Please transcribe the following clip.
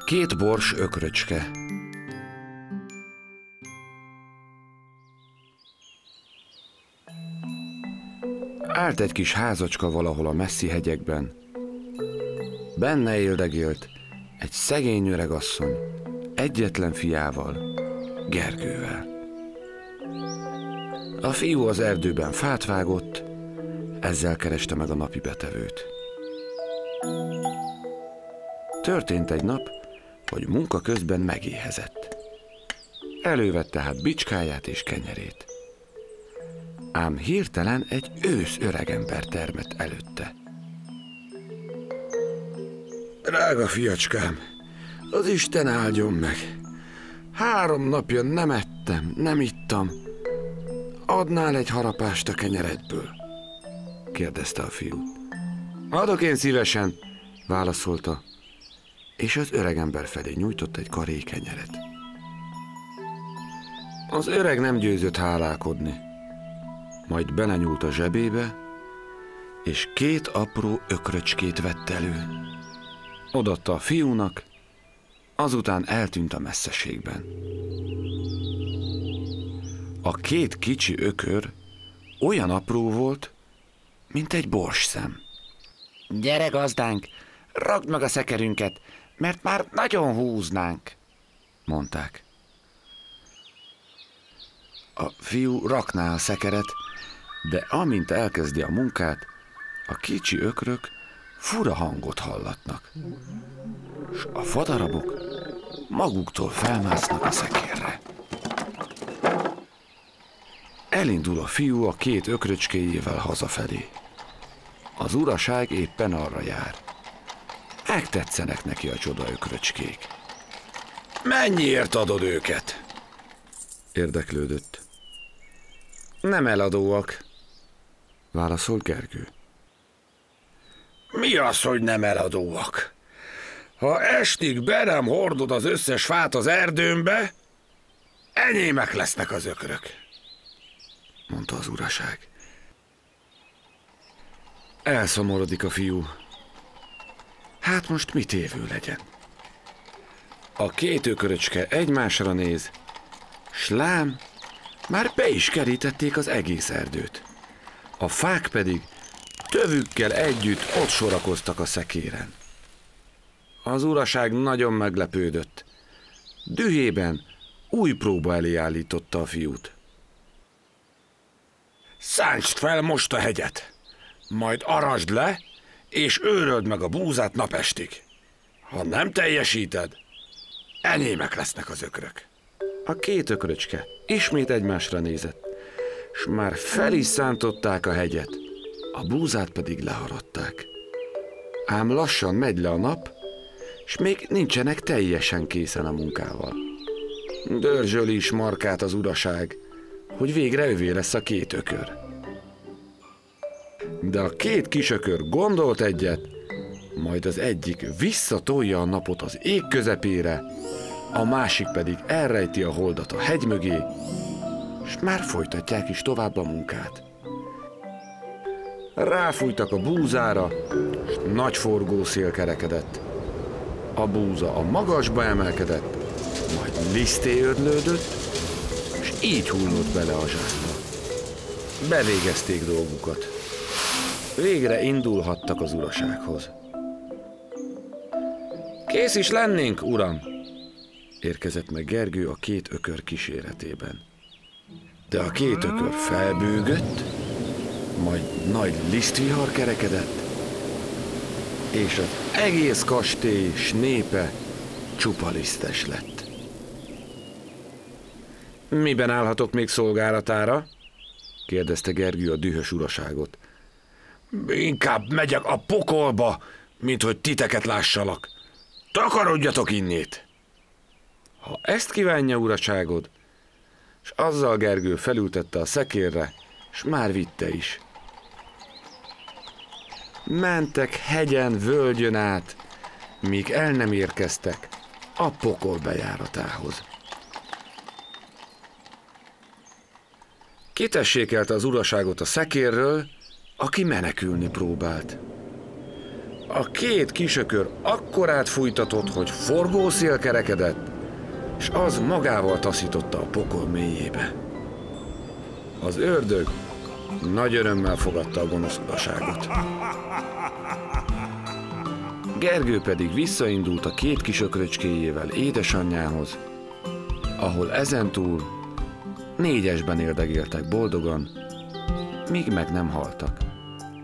Két bors ökröcske. Állt egy kis házacska valahol a messzi hegyekben. Benne éldegélt egy szegény öregasszony egyetlen fiával, Gergővel. A fiú az erdőben fát vágott, ezzel kereste meg a napi betevőt. Történt egy nap, hogy munka közben megéhezett. Elővette hát bicskáját és kenyerét. Ám hirtelen egy ősz öregember termett előtte. Drága fiacskám, az Isten áldjon meg! 3 napja nem ettem, nem ittam. Adnál egy harapást a kenyeredből? Kérdezte a fiú. Adok én szívesen, válaszolta, és az öregember felé nyújtott egy karé kenyeret. Az öreg nem győzött hálálkodni, majd belenyúlt a zsebébe, és 2 apró ökröcskét vett elő. Odaadta a fiúnak, azután eltűnt a messzeségben. A 2 kicsi ökör olyan apró volt, mint egy borsszem. Gyere, gazdánk, ragd meg a szekerünket, mert már nagyon húznánk, mondták. A fiú rakná a szekeret, de amint elkezdi a munkát, a kicsi ökrök fura hangot hallatnak, s a fadarabok maguktól felmásznak a szekérre. Elindul a fiú a 2 ökröcskéjével hazafelé. Az uraság éppen arra jár. Megtetszenek neki a csoda ökröcskék. Mennyiért adod őket? Érdeklődött. Nem eladóak, válaszolt Gergő. Mi az, hogy nem eladóak? Ha estig be nem hordod az összes fát az erdőmbe, enyémek lesznek az ökrök, mondta az uraság. Elszomorodik a fiú. Hát most mit évő legyen? A 2 ökröcske egymásra néz, s lám, már be is kerítették az egész erdőt. A fák pedig tövükkel együtt ott sorakoztak a szekéren. Az uraság nagyon meglepődött. Dühében új próba elé állította a fiút. Szántsd fel most a hegyet, majd arasd le, és őröld meg a búzát napestig. Ha nem teljesíted, enyémek lesznek az ökrök. A 2 ökröcske ismét egymásra nézett, s már fel is szántották a hegyet, a búzát pedig leharadták. Ám lassan megy le a nap, s még nincsenek teljesen készen a munkával. Dörzsöli is markát az uraság, hogy végre övé lesz a 2 ökör. De a 2 kisökör gondolt egyet, majd az egyik visszatolja a napot az ég közepére, a másik pedig elrejti a holdat a hegy mögé, és már folytatják is tovább a munkát. Ráfújtak a búzára, és nagy forgószél kerekedett. A búza a magasba emelkedett, majd liszté ödlődött, és így hullott bele a zsákba. Bevégezték dolgukat. Végre indulhattak az urasághoz. Kész is lennénk, uram, érkezett meg Gergő a 2 ökör kíséretében. De a 2 ökör felbőgött, majd nagy lisztvihar kerekedett, és az egész kastély s népe csupa lisztes lett. Miben állhatok még szolgálatára? kérdezte Gergő a dühös uraságot. Inkább megyek a pokolba, mint hogy titeket lássalak. Takarodjatok innét! Ha ezt kívánja, uraságod, s azzal Gergő felültette a szekérre, s már vitte is. Mentek hegyen, völgyön át, míg el nem érkeztek a pokol bejáratához. Kitessékelte az uraságot a szekérről, aki menekülni próbált. A két kisökör akkorát fújtatott, hogy forgószél kerekedett, és az magával taszította a pokol mélyébe. Az ördög nagy örömmel fogadta a gonosz uraságot. Gergő pedig visszaindult a két kis ökröcskéjével édesanyjához, ahol ezentúl 4-esben éldegéltek boldogan, míg meg nem haltak.